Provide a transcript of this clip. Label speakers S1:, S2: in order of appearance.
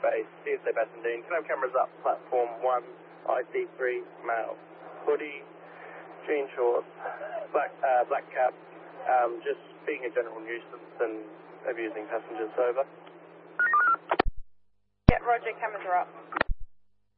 S1: base, CSA Bassendean. Can I have cameras up? Platform 1, IC3, male. Hoodie, jean shorts, black cap, just being a general nuisance and abusing passengers. Over.
S2: Yeah, Roger, cameras are up.